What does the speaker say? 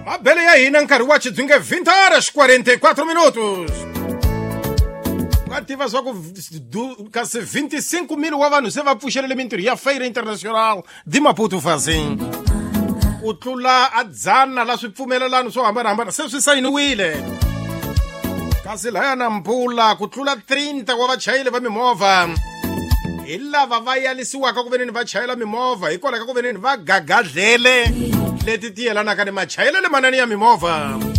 mabele ya hina nkarhi wa xidzinge 20 horas 44 minutos. Ka tiva swa ku kasi 25,000 wa vanhu se va pfuxelele mintirho ya Feira International di Maputo Fazing. Ku tlula a 100 la swipfumelelano swo hambanahambana se swi sayiniwile. Kasi laya na mpula ku tlula 30 wa vachayeli va mimovha hi lava va yalisiwaka ku veneni va chayela mimovha hikwalaho ka ku veneni va gagadlele leti ti yelanaka ni machayelele manene ya mimovha.